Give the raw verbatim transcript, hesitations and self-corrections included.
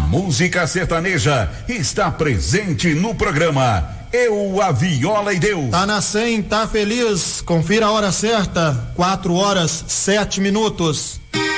música sertaneja está presente no programa Eu, a Viola e Deus. Tá na cem, tá feliz? Confira a hora certa, quatro horas, sete minutos.